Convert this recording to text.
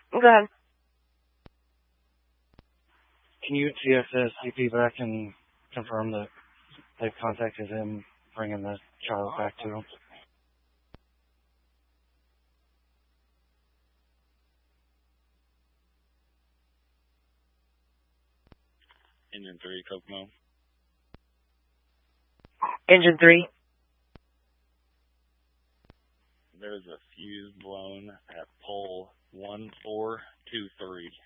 Go ahead. Can you see if the CP back and confirm that they've contacted him, bringing the child back to him? Engine 3, Kokomo. Engine 3. There's a fuse blown at pole 1423.